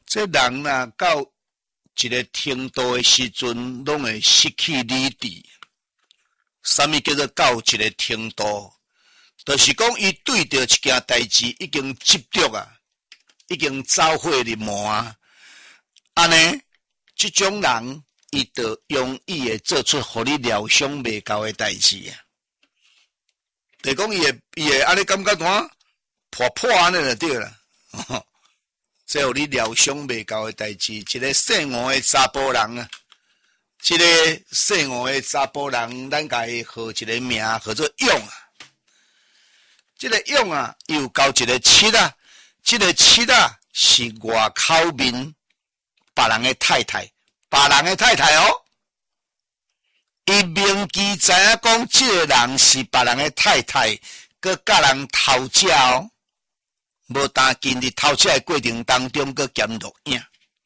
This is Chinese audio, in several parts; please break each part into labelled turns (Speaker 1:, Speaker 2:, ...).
Speaker 1: 这人呐，到一个程度的时阵，拢会失去理智。啥物叫做到一个程度？就是讲，伊对着一件代志已经执着啊，已经走火入魔啊。安尼，这种人，伊就容易会做出互你疗伤袂到的代志啊。就讲伊会安尼感觉怎破安尼就对啦。这互你疗伤袂到的代志，一个姓吴的查甫人啊，这个姓吴的查甫人，咱家己号一个名，叫做勇啊。这个勇啊，又交一个妻啊，这个妻啊是外口面别人的太太，别人的太太哦。伊明记知影讲，这个人是别人的太太，佮甲人偷食哦。无但今日偷窃的过程当中，佮兼录影。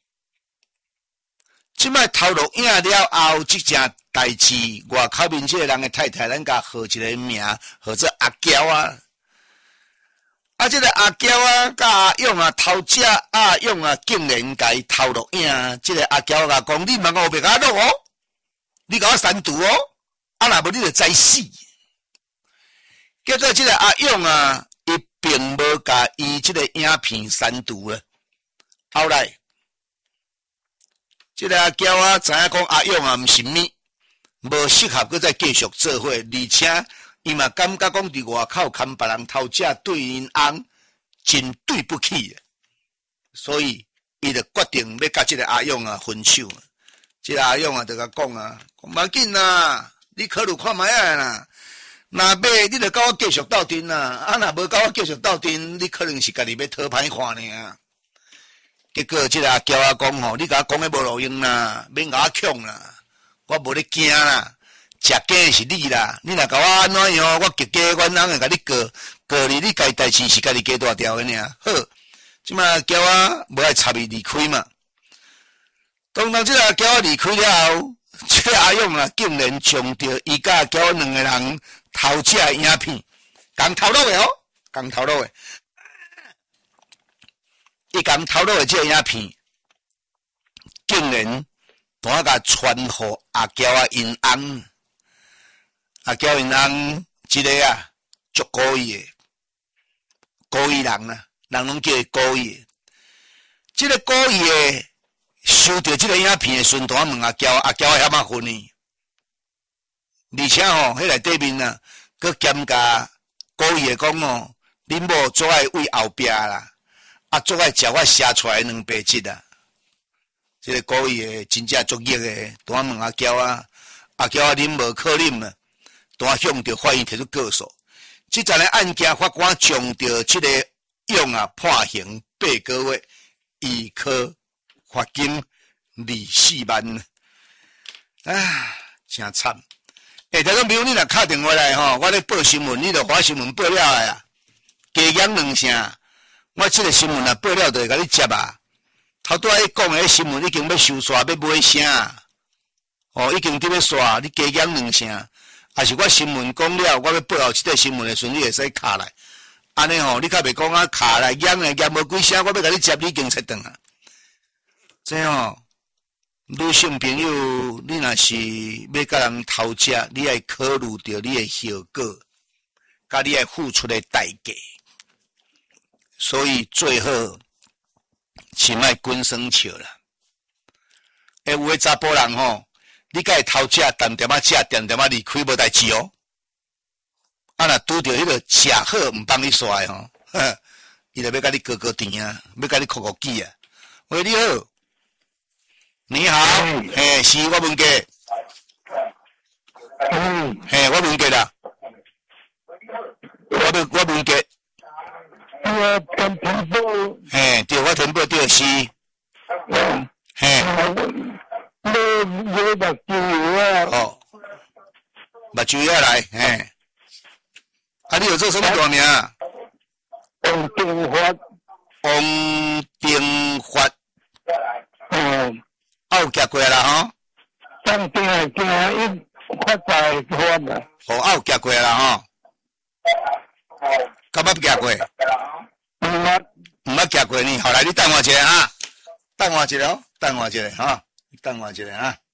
Speaker 1: 即摆偷录影了后，即件代志，外口面这个人的太太，咱甲号一个名，叫做阿娇啊。啊，这个阿娇啊，甲阿勇啊偷窃，阿勇啊竟然甲伊偷录影。这个阿娇甲讲：你莫我别甲我录哦，你甲我删除哦，啊若无你就知死。结果这个阿勇啊。并无甲伊即个影片删除了。后来，即个阿娇啊，知影讲阿勇啊，毋是物，无适合搁再继续做伙，而且伊嘛感觉讲伫外口看别人偷食对因翁真对不起，所以伊就决定要甲即个阿勇啊分手。即个阿勇啊，就甲讲啊，讲无紧啦，你考虑看卖啊啦。若买，你就甲我继续斗阵啦！啊，若无甲我继续斗阵，你可能是家己要讨歹看尔。结果即个阿娇啊讲吼，你甲我讲诶无路用啦，免甲我抢啦，我无咧惊啦，食鸡是你啦，你若甲我安怎样，我结鸡，阮翁会甲你告你家代志是家己加大条诶尔。好，即摆阿娇啊无爱插伊离开嘛。当即个阿娇啊离开了后，即个阿勇啊竟然将着伊甲阿娇两个人。偷食的影片，共偷录的哦，共偷录的。伊共偷录的这个影片，竟然单甲传互阿娇啊因翁，阿娇因翁一个啊，足故意的，故意人啊，人拢叫伊故意的。这个故意的收到这个影片的时阵，问阿娇遐么分呢？而且吼，迄内底面啊，佮兼甲故意的讲哦，恁某做爱为后壁啦，啊做爱食我写出来两白质啊。这个故意的真正足热的，单问阿娇啊，阿娇啊恁无可能啊，单向着法院提出告诉。即阵个案件法官将着这个勇啊判刑8个月，以科罚金24万。啊，真惨！听众朋友，你若敲电话来吼，我咧报新闻，你著把新闻报了来啊，加讲两声，我即个新闻啊报了就会甲你接啊。头拄仔伊讲诶新闻已经要收煞，要买声，哦，已经伫要煞，你加讲两声，还是我新闻讲了，我要报后即个新闻诶时阵，你会使敲来。安尼吼，你较袂讲啊，敲来讲无几声，我要甲你接，你已经出断啊。这吼。女性朋友，你若是要甲人偷食，你要考虑到你的后果，甲你要付出的代价。所以最好是莫滚生笑啦。有诶查甫人吼，你甲伊偷食，点点仔食，点点仔离开无代志哦。啊，若拄着迄个食好毋帮你刷吼，伊就要甲你高高甜啊，要甲你哭哭叽啊。喂，你好。你好，是我问过，我问过啦，我问过，
Speaker 2: 我跟田部，
Speaker 1: 对，我田部对是，
Speaker 2: 我目睭啊，
Speaker 1: 哦，目睭也来，啊，你有做什么大名？
Speaker 2: 王定发，
Speaker 1: 王定发，有夹过啦吼，
Speaker 2: 上定一发财发啦，
Speaker 1: 有夹过啦吼，敢捌夹过？毋捌夹过呢，后来你等我一下啊。 等我一下哦，等我一下哈，等我一下啊。